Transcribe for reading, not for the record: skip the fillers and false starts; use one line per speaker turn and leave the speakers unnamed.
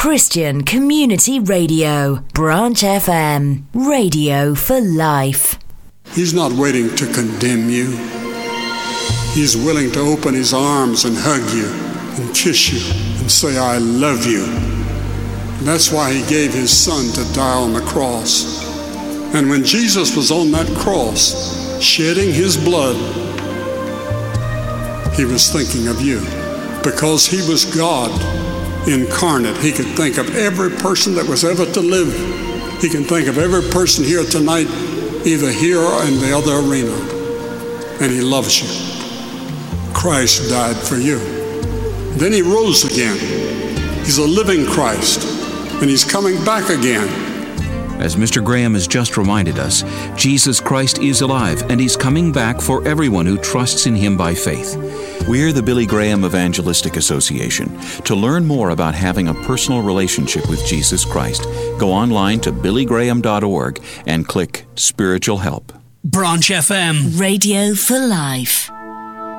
Christian Community Radio, Branch FM, radio for life.
He's not waiting to condemn you. He's willing to open his arms and hug you and kiss you and say, I love you. And that's why he gave his son to die on the cross. And when Jesus was on that cross, shedding his blood, he was thinking of you. Because he was God incarnate, he could think of every person that was ever to live. He can think of every person here tonight, either here or in the other arena. And he loves you. Christ died for you. Then he rose again. He's a living Christ, and he's coming back again.
As Mr. Graham has just reminded us, Jesus Christ is alive, and he's coming back for everyone who trusts in him by faith. We're the Billy Graham Evangelistic Association. To learn more about having a personal relationship with Jesus Christ, go online to billygraham.org and click Spiritual Help.
Branch FM.
Radio for life.